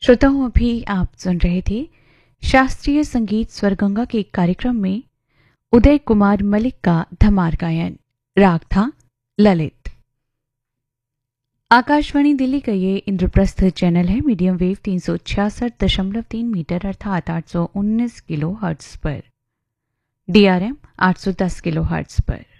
श्रोताओं, अभी आप सुन रहे थे शास्त्रीय संगीत स्वरगंगा के कार्यक्रम में उदय कुमार मलिक का धमार गायन। राग था ललित। आकाशवाणी दिल्ली का ये इंद्रप्रस्थ चैनल है। मीडियम वेव 366.3 मीटर अर्थात 819 किलो हर्ट्ज पर, DRM 810 किलो हर्ट्ज पर।